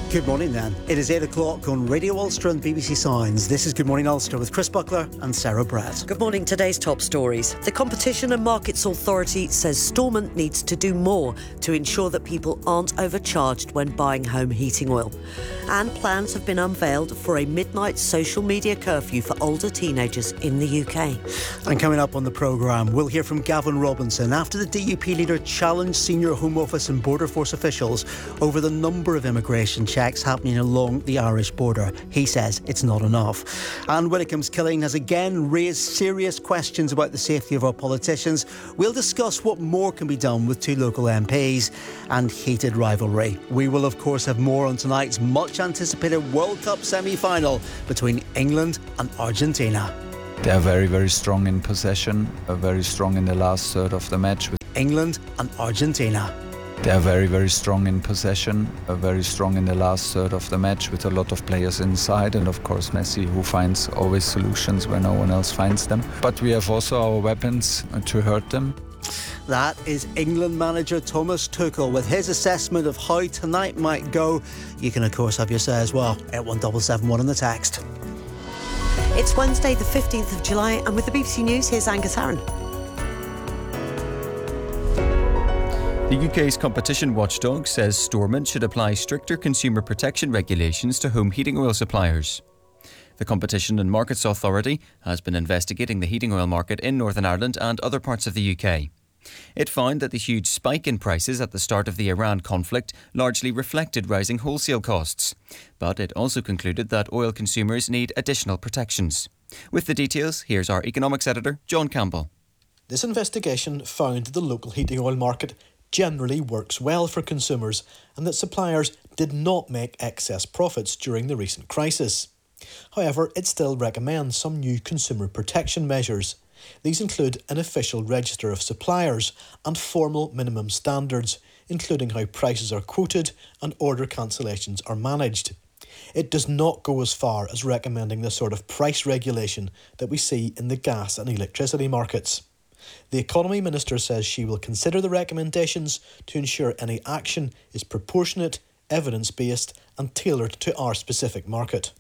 Good morning then. It is 8 o'clock on Radio Ulster and BBC Sounds. This is Good Morning Ulster with Chris Buckler and Sarah Brett. Good morning. Today's top stories. The Competition and Markets Authority says Stormont needs to do more to ensure that people aren't overcharged when buying home heating oil. And plans have been unveiled for a midnight social media curfew for older teenagers in the UK. And coming up on the programme, we'll hear from Gavin Robinson after the DUP leader challenged senior Home Office and Border Force officials over the number of immigration checks happening along the Irish border. He says it's not enough. And Widdicombe's killing has again raised serious questions about the safety of our politicians. We'll discuss what more can be done with two local MPs and heated rivalry. We will of course have more on tonight's much anticipated World Cup semi-final between England and Argentina. They are very, very strong in possession, very strong in the last third of the match. England and Argentina. They are very, very strong in possession, very strong in the last third of the match with a lot of players inside, and of course Messi, who finds always solutions where no one else finds them. But we have also our weapons to hurt them. That is England manager Thomas Tuchel with his assessment of how tonight might go. You can of course have your say as well at 1771 on the text. It's Wednesday the 15th of July and with the BBC News here's Angus Harron. The UK's competition watchdog says Stormont should apply stricter consumer protection regulations to home heating oil suppliers. The Competition and Markets Authority has been investigating the heating oil market in Northern Ireland and other parts of the UK. It found that the huge spike in prices at the start of the Iran conflict largely reflected rising wholesale costs. But it also concluded that oil consumers need additional protections. With the details, here's our economics editor, John Campbell. This investigation found the local heating oil market generally works well for consumers and that suppliers did not make excess profits during the recent crisis. However, it still recommends some new consumer protection measures. These include an official register of suppliers and formal minimum standards, including how prices are quoted and order cancellations are managed. It does not go as far as recommending the sort of price regulation that we see in the gas and electricity markets. The Economy Minister says she will consider the recommendations to ensure any action is proportionate, evidence-based and tailored to our specific market.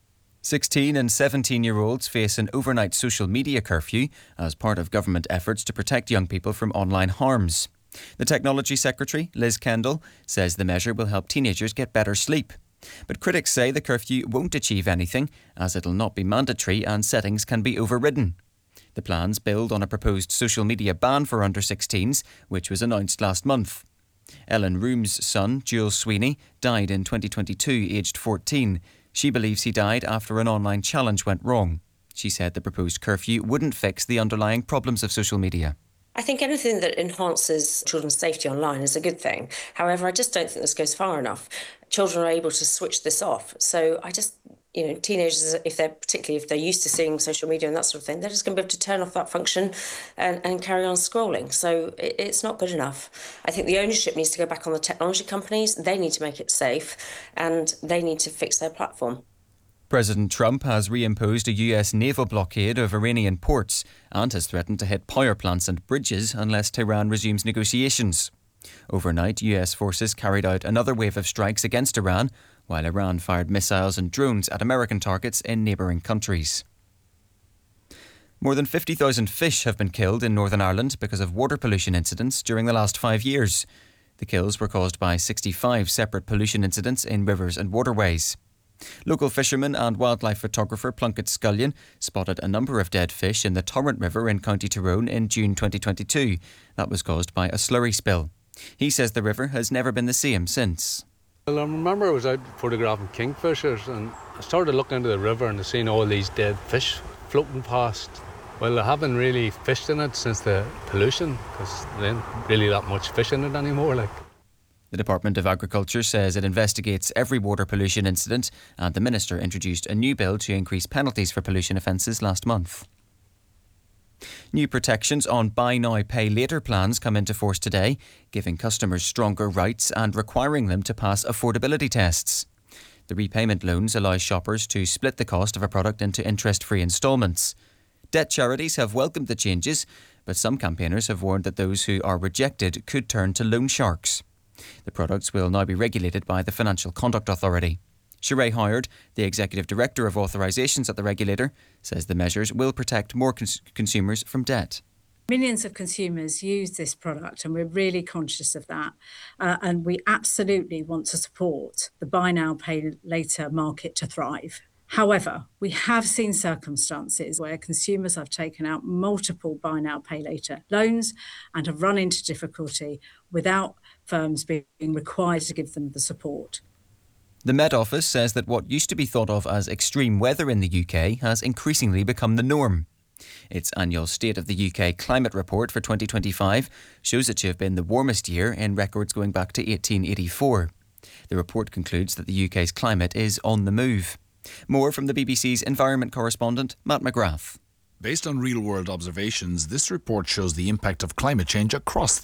16 and 17-year-olds face an overnight social media curfew as part of government efforts to protect young people from online harms. The Technology Secretary, Liz Kendall, says the measure will help teenagers get better sleep. But critics say the curfew won't achieve anything as it'll not be mandatory and settings can be overridden. The plans build on a proposed social media ban for under-16s, which was announced last month. Ellen Room's son, Jules Sweeney, died in 2022, aged 14. She believes he died after an online challenge went wrong. She said the proposed curfew wouldn't fix the underlying problems of social media. I think anything that enhances children's safety online is a good thing. However, I just don't think this goes far enough. Children are able to switch this off. So teenagers, particularly if they're used to seeing social media and that sort of thing, they're just going to be able to turn off that function and carry on scrolling. So it's not good enough. I think the ownership needs to go back on the technology companies. They need to make it safe and they need to fix their platform. President Trump has reimposed a US naval blockade of Iranian ports and has threatened to hit power plants and bridges unless Tehran resumes negotiations. Overnight, US forces carried out another wave of strikes against Iran, while Iran fired missiles and drones at American targets in neighbouring countries. More than 50,000 fish have been killed in Northern Ireland because of water pollution incidents during the last 5 years. The kills were caused by 65 separate pollution incidents in rivers and waterways. Local fisherman and wildlife photographer Plunkett Scullion spotted a number of dead fish in the Torrent River in County Tyrone in June 2022. That was caused by a slurry spill. He says the river has never been the same since. Well, I remember I was out photographing kingfishers and I started looking into the river and seeing all these dead fish floating past. Well, I haven't really fished in it since the pollution because there ain't really that much fish in it anymore. The Department of Agriculture says it investigates every water pollution incident and the Minister introduced a new bill to increase penalties for pollution offences last month. New protections on buy now, pay later plans come into force today, giving customers stronger rights and requiring them to pass affordability tests. The repayment loans allow shoppers to split the cost of a product into interest-free instalments. Debt charities have welcomed the changes, but some campaigners have warned that those who are rejected could turn to loan sharks. The products will now be regulated by the Financial Conduct Authority. Sheree Howard, the Executive Director of Authorisations at the regulator, says the measures will protect more consumers from debt. Millions of consumers use this product and we're really conscious of that. And we absolutely want to support the buy now, pay later market to thrive. However, we have seen circumstances where consumers have taken out multiple buy now, pay later loans and have run into difficulty without firms being required to give them the support. The Met Office says that what used to be thought of as extreme weather in the UK has increasingly become the norm. Its annual State of the UK Climate Report for 2025 shows it to have been the warmest year in records going back to 1884. The report concludes that the UK's climate is on the move. More from the BBC's environment correspondent, Matt McGrath. Based on real-world observations, this report shows the impact of climate change across the